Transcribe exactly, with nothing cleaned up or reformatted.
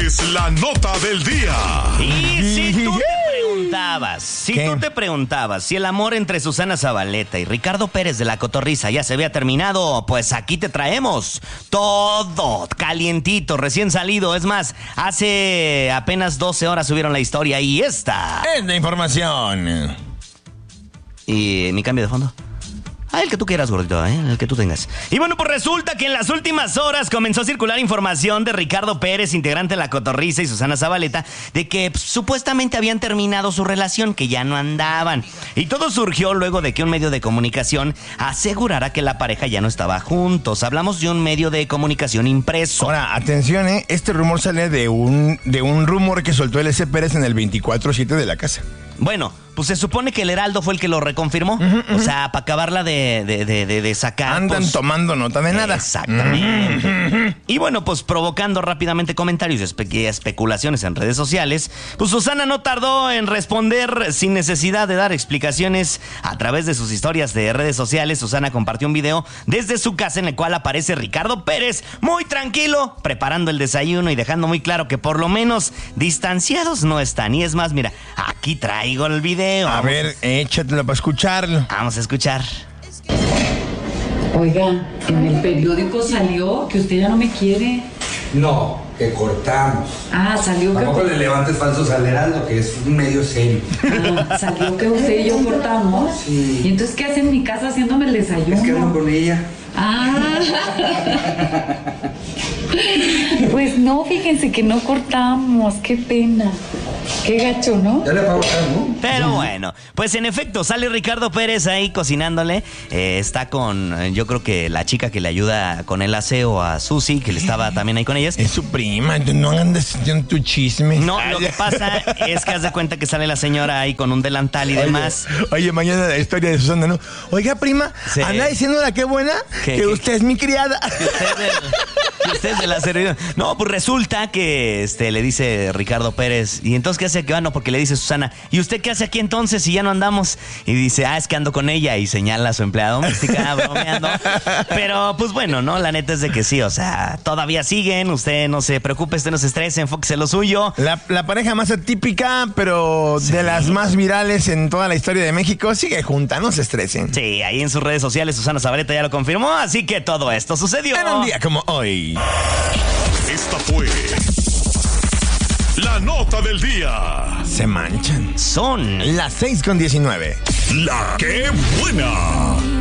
es la nota del día. Y si tú te preguntabas, si ¿Qué? tú te preguntabas si el amor entre Susana Zabaleta y Ricardo Pérez de La Cotorrisa ya se había terminado, pues aquí te traemos todo calientito, recién salido. Es más, hace apenas doce horas subieron la historia y esta. Es la información. ¿Y mi cambio de fondo? Ah, el que tú quieras, gordito, ¿eh? El que tú tengas. Y bueno, pues resulta que en las últimas horas comenzó a circular información de Ricardo Pérez, integrante de La Cotorrisa, y Susana Zabaleta, de que pues, supuestamente habían terminado su relación, que ya no andaban. Y todo surgió luego de que un medio de comunicación asegurara que la pareja ya no estaba juntos. Hablamos de un medio de comunicación impreso. Ahora, atención, ¿eh? Este rumor sale de un, de un rumor que soltó el S. Pérez en el veinticuatro siete de La Casa. Bueno, pues se supone que el Heraldo fue el que lo reconfirmó. Uh-huh, uh-huh. O sea, para acabarla de, de, de, de, de sacar. Andan pues, tomando nota de nada. Exactamente. Uh-huh. Y bueno, pues provocando rápidamente comentarios y espe- especulaciones en redes sociales, pues Susana no tardó en responder sin necesidad de dar explicaciones. A través de sus historias de redes sociales, Susana compartió un video desde su casa en el cual aparece Ricardo Pérez muy tranquilo, preparando el desayuno y dejando muy claro que por lo menos distanciados no están. Y es más, mira, aquí traigo el video. A ver, échatelo para escucharlo. Vamos a escuchar. Oiga, en el periódico salió que usted ya no me quiere. No, que cortamos. Ah, salió que... Tampoco le levantes falsos al Heraldo, que es un medio serio. Ah, salió que usted y yo cortamos. Sí. ¿Y entonces qué hace en mi casa haciéndome el desayuno? Es que ando con ella. Ah. Pues no, fíjense que no cortamos. Qué pena. Qué gacho, ¿no? Ya le pago acá, ¿no? Pero bueno, pues en efecto, sale Ricardo Pérez ahí cocinándole. Eh, está con, eh, yo creo que la chica que le ayuda con el aseo a Susi, que le estaba también ahí con ellas. Es su prima, no andes en tu chisme. No, lo que pasa es que haz de cuenta que sale la señora ahí con un delantal y demás. Oye, oye, mañana la historia de Susana, ¿no? Oiga, prima, Sí. anda diciéndola qué buena, ¿Qué, que qué, usted es mi criada. Que usted, es- que usted es de la servidumbre. No, pues resulta que este le dice Ricardo Pérez, ¿y entonces qué hace aquí? Ah, no, porque le dice Susana, ¿y usted qué hace aquí entonces si ya no andamos? Y dice, ah, es que ando con ella, y señala a su empleada doméstica bromeando. Pero pues bueno, ¿no? La neta es de que sí, o sea, todavía siguen, usted no se preocupe, usted no se estrese, enfóquese en lo suyo. La, la pareja más atípica, pero Sí. de las más virales en toda la historia de México, sigue junta, no se estresen. Sí, ahí en sus redes sociales Susana Zabaleta ya lo confirmó, así que todo esto sucedió. En un día como hoy. Esta fue la nota del día. Se manchan. Son Las seis con diecinueve. La que buena.